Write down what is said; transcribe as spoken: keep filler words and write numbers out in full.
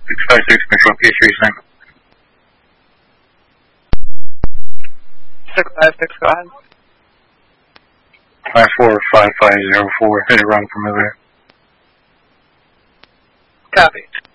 six five six, control P three, same. six five six, go ahead. five four five five zero four, hit it wrong from over there. Copy.